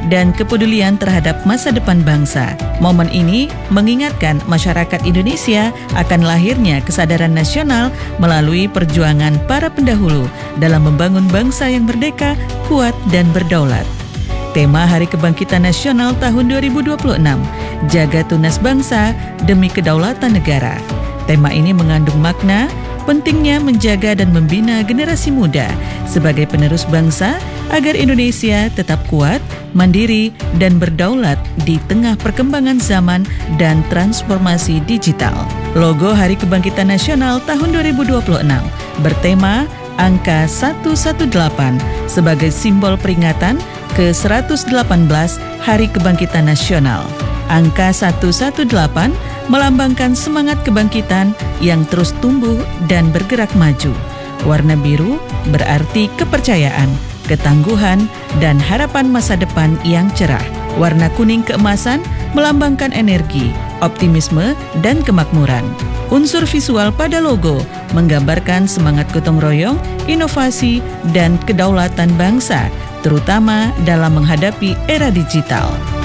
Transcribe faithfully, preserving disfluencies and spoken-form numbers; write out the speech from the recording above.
dan kepedulian terhadap masa depan bangsa. Momen ini mengingatkan masyarakat Indonesia akan lahirnya kesadaran nasional melalui perjuangan para pendahulu dalam membangun bangsa yang merdeka, kuat, dan berdaulat. Tema Hari Kebangkitan Nasional tahun dua ribu dua puluh enam, Jaga Tunas Bangsa Demi Kedaulatan Negara. Tema ini mengandung makna pentingnya menjaga dan membina generasi muda sebagai penerus bangsa agar Indonesia tetap kuat, mandiri, dan berdaulat di tengah perkembangan zaman dan transformasi digital. Logo Hari Kebangkitan Nasional tahun dua ribu dua puluh enam bertema angka seratus delapan belas sebagai simbol peringatan ke seratus delapan belas Hari Kebangkitan Nasional. Angka seratus delapan belas melambangkan semangat kebangkitan yang terus tumbuh dan bergerak maju. Warna biru berarti kepercayaan, ketangguhan, dan harapan masa depan yang cerah. Warna kuning keemasan melambangkan energi, optimisme, dan kemakmuran. Unsur visual pada logo menggambarkan semangat gotong royong, inovasi, dan kedaulatan bangsa, terutama dalam menghadapi era digital.